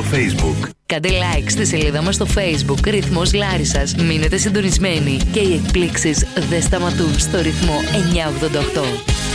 Facebook. Κάντε like στη σελίδα μας στο Facebook Ρυθμός Λάρισσας. Μείνετε συντονισμένοι και οι εκπλήξεις δεν σταματούν στο ρυθμό 988.